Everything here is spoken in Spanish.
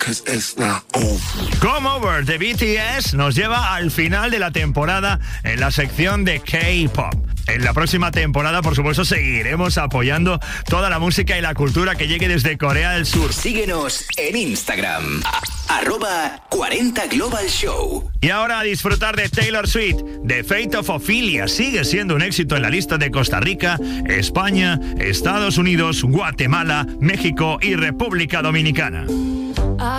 Come Over de BTS nos lleva al final de la temporada en la sección de K-Pop. En la próxima temporada, por supuesto, seguiremos apoyando toda la música y la cultura que llegue desde Corea del Sur. Síguenos en Instagram, @40 Global Show. Y ahora a disfrutar de Taylor Swift, The Fate of Ophelia. Sigue siendo un éxito en la lista de Costa Rica, España, Estados Unidos, Guatemala, México y República Dominicana.